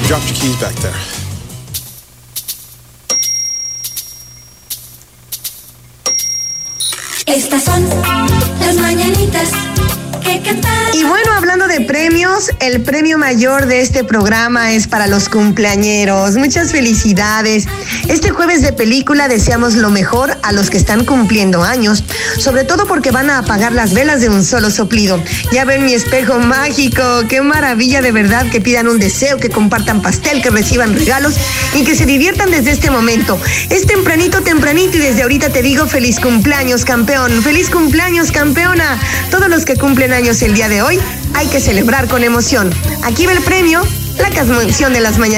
dropped your keys back there. Estas son las mañanitas que cantan. Y bueno, hablando de premios, el premio mayor de este programa es para los cumpleañeros. Muchas felicidades. Este jueves de película deseamos lo mejor a los que están cumpliendo años, sobre todo porque van a apagar las velas de un solo soplido. Ya ven mi espejo mágico, qué maravilla de verdad, que pidan un deseo, que compartan pastel, que reciban regalos y que se diviertan desde este momento. Es tempranito y desde ahorita te digo feliz cumpleaños, campeón, feliz cumpleaños, campeona. Todos los que cumplen años el día de hoy hay que celebrar con emoción. Aquí va el premio, la canción de las mañanas.